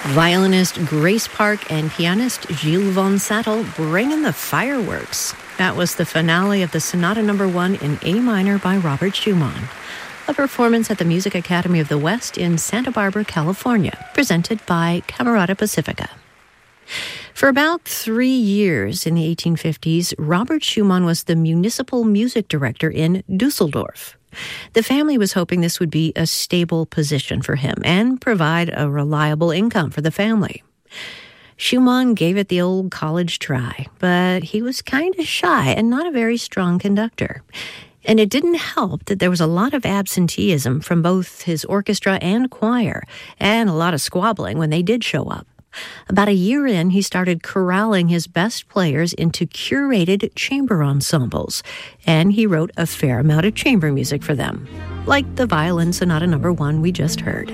Violinist Grace Park and pianist Gilles von Sattel bringing the fireworks. That was the finale of the Sonata No. 1 in A minor by Robert Schumann, a performance at the Music Academy of the West in Santa Barbara, California, presented by Camerata Pacifica. For about 3 years in the 1850s, Robert Schumann was the municipal music director in Dusseldorf. The family was hoping this would be a stable position for him and provide a reliable income for the family. Schumann gave it the old college try, but he was kind of shy and not a very strong conductor. And it didn't help that there was a lot of absenteeism from both his orchestra and choir, and a lot of squabbling when they did show up. About a year in, he started corralling his best players into curated chamber ensembles, and he wrote a fair amount of chamber music for them, like the Violin Sonata No. 1 we just heard.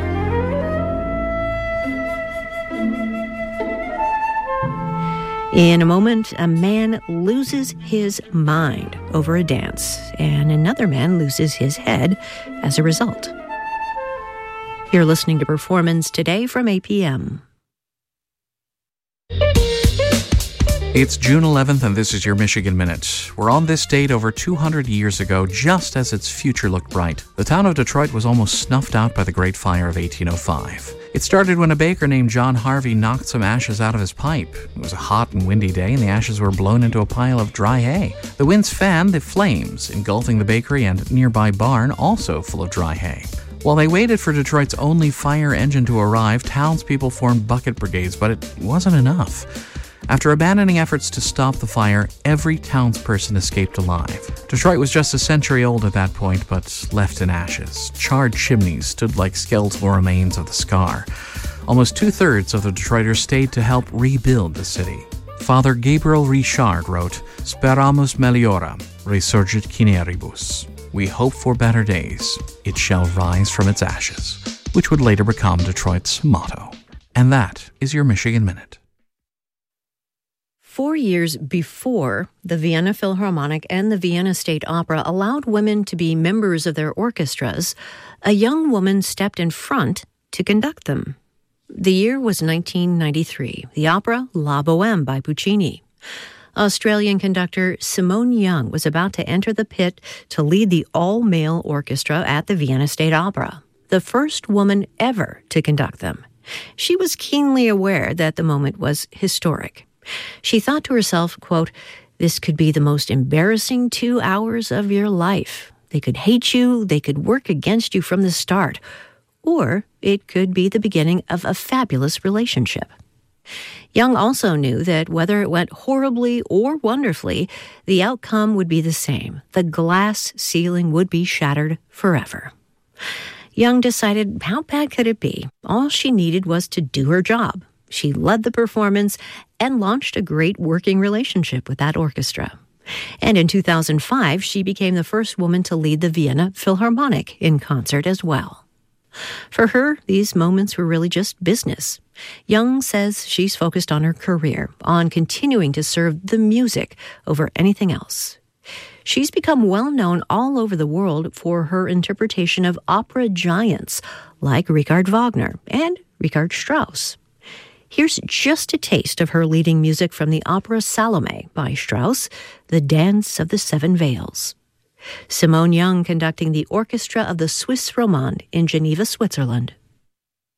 In a moment, a man loses his mind over a dance, and another man loses his head as a result. You're listening to Performance Today from APM. It's June 11th, and this is your Michigan Minute. We're on this date over 200 years ago, just as its future looked bright. The town of Detroit was almost snuffed out by the Great Fire of 1805. It started when a baker named John Harvey knocked some ashes out of his pipe. It was a hot and windy day, and the ashes were blown into a pile of dry hay. The winds fanned the flames, engulfing the bakery and nearby barn, also full of dry hay. While they waited for Detroit's only fire engine to arrive, townspeople formed bucket brigades, but it wasn't enough. After abandoning efforts to stop the fire, every townsperson escaped alive. Detroit was just a century old at that point, but left in ashes. Charred chimneys stood like skeletal remains of the scar. Almost 2/3 of the Detroiters stayed to help rebuild the city. Father Gabriel Richard wrote, "Speramus meliora, resurgit cineribus." We hope for better days. It shall rise from its ashes, which would later become Detroit's motto. And that is your Michigan Minute. 4 years before, the Vienna Philharmonic and the Vienna State Opera allowed women to be members of their orchestras, a young woman stepped in front to conduct them. The year was 1993, the opera La Bohème by Puccini. Australian conductor Simone Young was about to enter the pit to lead the all-male orchestra at the Vienna State Opera, the first woman ever to conduct them. She was keenly aware that the moment was historic. She thought to herself, quote, "This could be the most embarrassing 2 hours of your life. They could hate you, they could work against you from the start, or it could be the beginning of a fabulous relationship." Young also knew that whether it went horribly or wonderfully, the outcome would be the same. The glass ceiling would be shattered forever. Young decided, how bad could it be? All she needed was to do her job. She led the performance and launched a great working relationship with that orchestra. And in 2005, she became the first woman to lead the Vienna Philharmonic in concert as well. For her, these moments were really just business. Young says she's focused on her career, on continuing to serve the music over anything else. She's become well known all over the world for her interpretation of opera giants like Richard Wagner and Richard Strauss. Here's just a taste of her leading music from the opera Salome by Strauss, The Dance of the Seven Veils. Simone Young conducting the Orchestra of the Suisse Romande in Geneva, Switzerland.